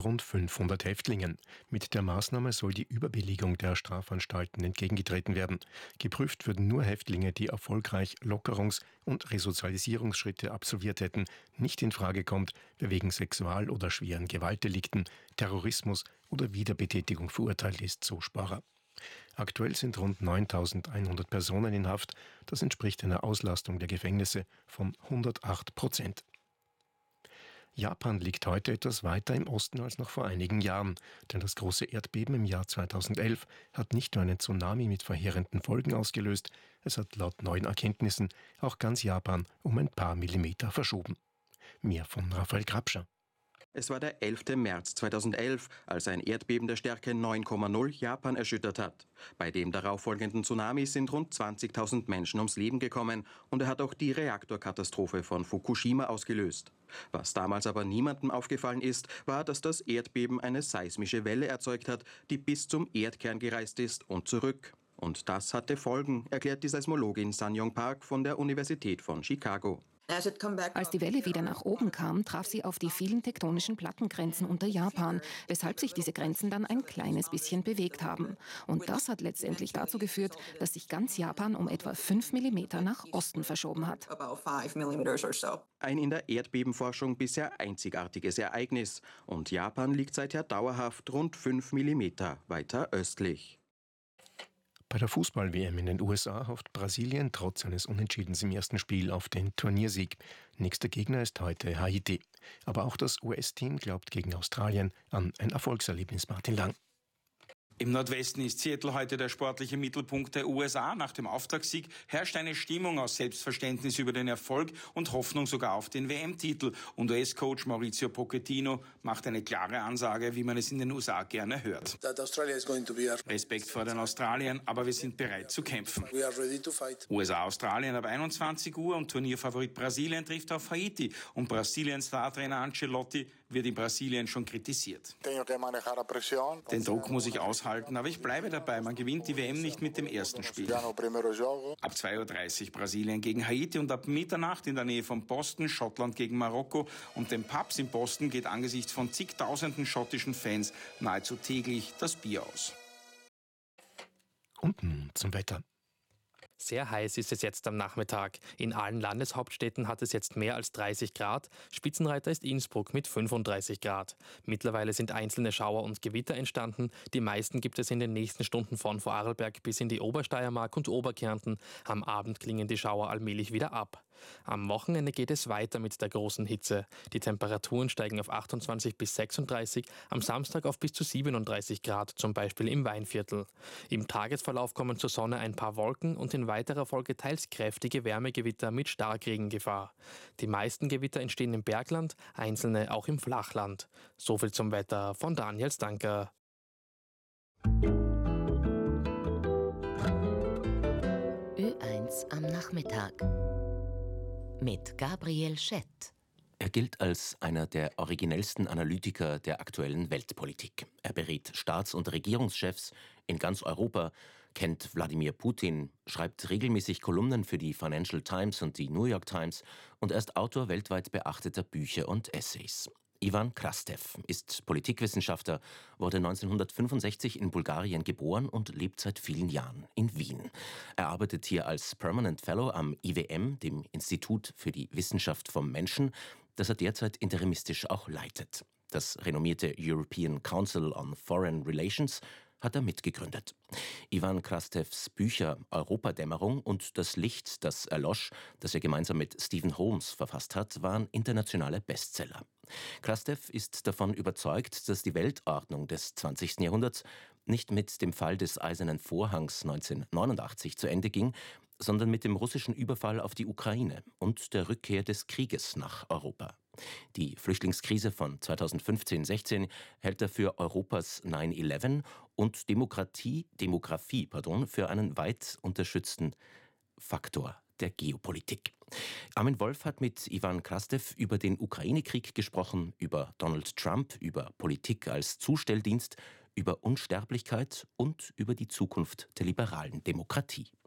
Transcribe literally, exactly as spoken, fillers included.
rund fünfhundert Häftlingen. Mit der Maßnahme soll die Überbelegung der Strafanstalten entgegengetreten werden. Geprüft würden nur Häftlinge, die erfolgreich Lockerungs- und Resozialisierungsschritte absolviert hätten. Nicht in Frage kommt, wer wegen Sexual- oder schweren Gewaltdelikten, Terrorismus oder Wiederbetätigung verurteilt ist, so Sparer. Aktuell sind rund neuntausendeinhundert Personen in Haft. Das entspricht einer Auslastung der Gefängnisse von hundertacht Prozent. Japan liegt heute etwas weiter im Osten als noch vor einigen Jahren, denn das große Erdbeben im Jahr zweitausendelf hat nicht nur einen Tsunami mit verheerenden Folgen ausgelöst, es hat laut neuen Erkenntnissen auch ganz Japan um ein paar Millimeter verschoben. Mehr von Raphael Grabscher. Es war der elfte März zweitausendelf, als ein Erdbeben der Stärke neun Komma null Japan erschüttert hat. Bei dem darauffolgenden Tsunami sind rund zwanzigtausend Menschen ums Leben gekommen und er hat auch die Reaktorkatastrophe von Fukushima ausgelöst. Was damals aber niemandem aufgefallen ist, war, dass das Erdbeben eine seismische Welle erzeugt hat, die bis zum Erdkern gereist ist und zurück. Und das hatte Folgen, erklärt die Seismologin Sang-Yong Park von der Universität von Chicago. Als die Welle wieder nach oben kam, traf sie auf die vielen tektonischen Plattengrenzen unter Japan, weshalb sich diese Grenzen dann ein kleines bisschen bewegt haben. Und das hat letztendlich dazu geführt, dass sich ganz Japan um etwa fünf Millimeter nach Osten verschoben hat. Ein in der Erdbebenforschung bisher einzigartiges Ereignis. Und Japan liegt seither dauerhaft rund fünf Millimeter weiter östlich. Bei der Fußball-W M in den U S A hofft Brasilien trotz eines Unentschiedens im ersten Spiel auf den Turniersieg. Nächster Gegner ist heute Haiti. Aber auch das U S-Team glaubt gegen Australien an ein Erfolgserlebnis. Martin Lang. Im Nordwesten ist Seattle heute der sportliche Mittelpunkt der U S A. Nach dem Auftaktsieg herrscht eine Stimmung aus Selbstverständnis über den Erfolg und Hoffnung sogar auf den W M-Titel. Und U S-Coach Mauricio Pochettino macht eine klare Ansage, wie man es in den U S A gerne hört. Respekt vor den Australiern, aber wir sind bereit zu kämpfen. U S A-Australien ab einundzwanzig Uhr und Turnierfavorit Brasilien trifft auf Haiti. Und Brasiliens Star-Trainer Ancelotti wird in Brasilien schon kritisiert. Den Druck muss ich aushalten. Aber ich bleibe dabei, man gewinnt die W M nicht mit dem ersten Spiel. Ab zwei Uhr dreißig Brasilien gegen Haiti und ab Mitternacht in der Nähe von Boston Schottland gegen Marokko. Und den Pubs in Boston geht angesichts von zigtausenden schottischen Fans nahezu täglich das Bier aus. Und nun zum Wetter. Sehr heiß ist es jetzt am Nachmittag. In allen Landeshauptstädten hat es jetzt mehr als dreißig Grad. Spitzenreiter ist Innsbruck mit fünfunddreißig Grad. Mittlerweile sind einzelne Schauer und Gewitter entstanden. Die meisten gibt es in den nächsten Stunden von Vorarlberg bis in die Obersteiermark und Oberkärnten. Am Abend klingen die Schauer allmählich wieder ab. Am Wochenende geht es weiter mit der großen Hitze. Die Temperaturen steigen auf achtundzwanzig bis sechsunddreißig, am Samstag auf bis zu siebenunddreißig Grad, zum Beispiel im Weinviertel. Im Tagesverlauf kommen zur Sonne ein paar Wolken und in weiterer Folge teils kräftige Wärmegewitter mit Starkregengefahr. Die meisten Gewitter entstehen im Bergland, einzelne auch im Flachland. Soviel zum Wetter von Daniel Stanker. Ö eins am Nachmittag mit Gabriel Schett. Er gilt als einer der originellsten Analytiker der aktuellen Weltpolitik. Er berät Staats- und Regierungschefs in ganz Europa, kennt Wladimir Putin, schreibt regelmäßig Kolumnen für die Financial Times und die New York Times und er ist Autor weltweit beachteter Bücher und Essays. Ivan Krastev ist Politikwissenschaftler, wurde neunzehnhundertfünfundsechzig in Bulgarien geboren und lebt seit vielen Jahren in Wien. Er arbeitet hier als Permanent Fellow am I W M, dem Institut für die Wissenschaft vom Menschen, das er derzeit interimistisch auch leitet. Das renommierte European Council on Foreign Relations hat er mitgegründet. Ivan Krastevs Bücher Europadämmerung und Das Licht, das erlosch, das er gemeinsam mit Stephen Holmes verfasst hat, waren internationale Bestseller. Krastev ist davon überzeugt, dass die Weltordnung des zwanzigsten Jahrhunderts nicht mit dem Fall des Eisernen Vorhangs neunzehnhundertneunundachtzig zu Ende ging, sondern mit dem russischen Überfall auf die Ukraine und der Rückkehr des Krieges nach Europa. Die Flüchtlingskrise von zweitausendfünfzehn sechzehn hält er für Europas neun elf und Demokratie, Demografie pardon, für einen weit unterschätzten Faktor der Geopolitik. Armin Wolf hat mit Ivan Krastev über den Ukraine-Krieg gesprochen, über Donald Trump, über Politik als Zustelldienst, über Unsterblichkeit und über die Zukunft der liberalen Demokratie.